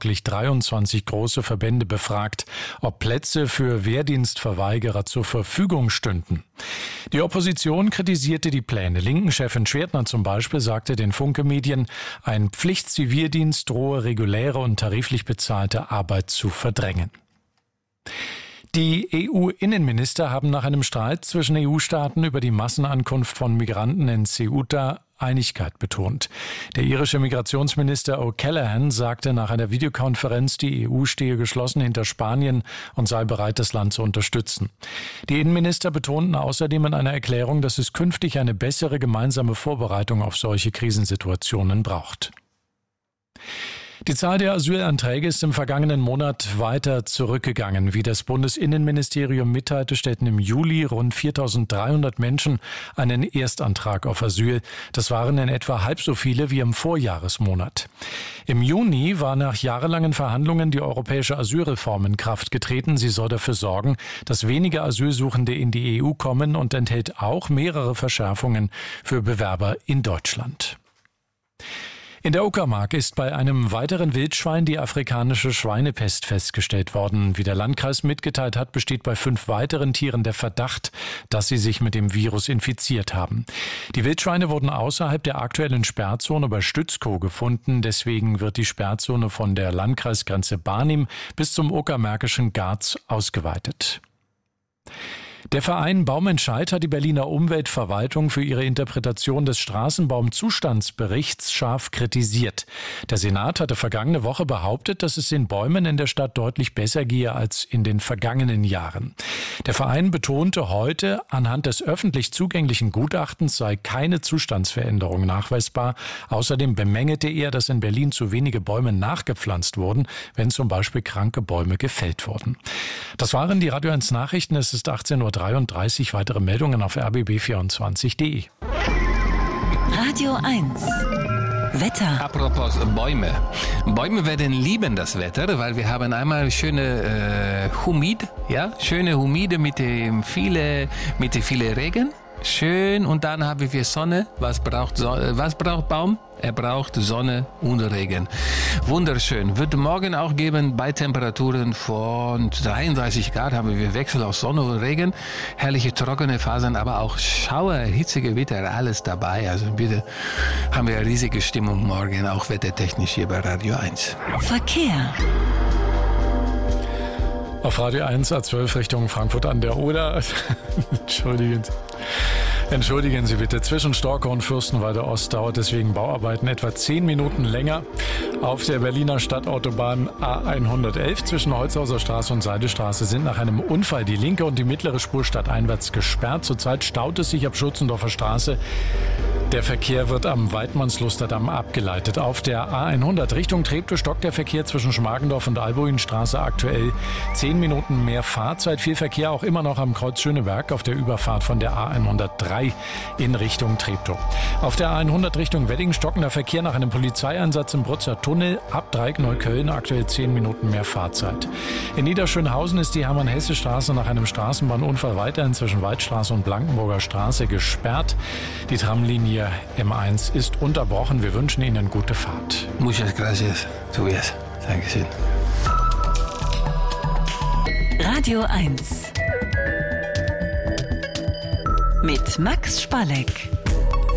lediglich 23 große Verbände befragt, ob Plätze für Wehrdienstverweigerer zur Verfügung stünden. Die Opposition kritisierte die Pläne. Linken-Chefin Schwertner zum Beispiel sagte den Funke-Medien, ein Pflichtzivildienst drohe reguläre und tariflich bezahlte Arbeit zu verdrängen. Die EU-Innenminister haben nach einem Streit zwischen EU-Staaten über die Massenankunft von Migranten in Ceuta Einigkeit betont. Der irische Migrationsminister O'Callaghan sagte nach einer Videokonferenz, die EU stehe geschlossen hinter Spanien und sei bereit, das Land zu unterstützen. Die Innenminister betonten außerdem in einer Erklärung, dass es künftig eine bessere gemeinsame Vorbereitung auf solche Krisensituationen braucht. Die Zahl der Asylanträge ist im vergangenen Monat weiter zurückgegangen. Wie das Bundesinnenministerium mitteilte, stellten im Juli rund 4.300 Menschen einen Erstantrag auf Asyl. Das waren in etwa halb so viele wie im Vorjahresmonat. Im Juni war nach jahrelangen Verhandlungen die europäische Asylreform in Kraft getreten. Sie soll dafür sorgen, dass weniger Asylsuchende in die EU kommen und enthält auch mehrere Verschärfungen für Bewerber in Deutschland. In der Uckermark ist bei einem weiteren Wildschwein die afrikanische Schweinepest festgestellt worden. Wie der Landkreis mitgeteilt hat, besteht bei 5 weiteren Tieren der Verdacht, dass sie sich mit dem Virus infiziert haben. Die Wildschweine wurden außerhalb der aktuellen Sperrzone bei Stützkow gefunden. Deswegen wird die Sperrzone von der Landkreisgrenze Barnim bis zum Uckermärkischen Garz ausgeweitet. Der Verein Baumentscheid hat die Berliner Umweltverwaltung für ihre Interpretation des Straßenbaumzustandsberichts scharf kritisiert. Der Senat hatte vergangene Woche behauptet, dass es den Bäumen in der Stadt deutlich besser gehe als in den vergangenen Jahren. Der Verein betonte heute, anhand des öffentlich zugänglichen Gutachtens sei keine Zustandsveränderung nachweisbar. Außerdem bemängelte er, dass in Berlin zu wenige Bäume nachgepflanzt wurden, wenn zum Beispiel kranke Bäume gefällt wurden. Das waren die Radio 1 Nachrichten. Es ist 18:33 Uhr. Weitere Meldungen auf rbb24.de. Radio 1 Wetter. Apropos Bäume. Bäume werden lieben das Wetter, weil wir haben einmal schöne schöne Humide mit viele Regen. Schön, und dann haben wir Sonne. Was braucht Baum? Er braucht Sonne und Regen. Wunderschön. Wird morgen auch geben bei Temperaturen von 33 Grad haben wir Wechsel aus Sonne und Regen. Herrliche trockene Phasen, aber auch Schauer, hitzige Wetter, alles dabei. Also bitte haben wir eine riesige Stimmung morgen, auch wettertechnisch hier bei Radio 1. Verkehr. Auf Radio 1 A12 Richtung Frankfurt an der Oder. Entschuldigen Sie bitte. Zwischen Storkow und Fürstenwalde Ost dauert deswegen Bauarbeiten etwa 10 Minuten länger. Auf der Berliner Stadtautobahn A111 zwischen Holzhauser Straße und Seidestraße sind nach einem Unfall die linke und die mittlere Spur stadteinwärts gesperrt. Zurzeit staut es sich ab Schutzendorfer Straße. Der Verkehr wird am Weidmannslusterdamm abgeleitet. Auf der A100 Richtung Treptow stockt der Verkehr zwischen Schmargendorf und Albuinstraße aktuell 10 Minuten mehr Fahrzeit. Viel Verkehr auch immer noch am Kreuz Schöneberg auf der Überfahrt von der A103 in Richtung Treptow. Auf der A100 Richtung Wedding stockender Verkehr nach einem Polizeieinsatz im Brutzer Tunnel ab Dreieck-Neukölln aktuell 10 Minuten mehr Fahrzeit. In Niederschönhausen ist die Hermann-Hesse-Straße nach einem Straßenbahnunfall weiterhin zwischen Waldstraße und Blankenburger Straße gesperrt. Die Tramlinie M1 ist unterbrochen. Wir wünschen Ihnen gute Fahrt. Muchas gracias, Tobias. Dankeschön. Radio 1 mit Max Spalleck.